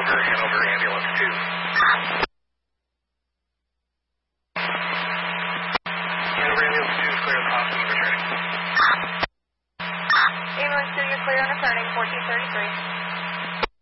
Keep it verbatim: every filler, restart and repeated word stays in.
Hanover, Hanover, ambulance two. Hanover, ambulance two, clear the hospital, returning. Ambulance two, you're clear on returning, fourteen thirty-three.